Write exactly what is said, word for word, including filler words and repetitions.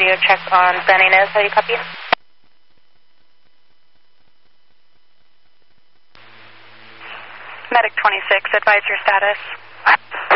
radio check on San Ynez. How do you copy? Medic twenty-six, advise your status.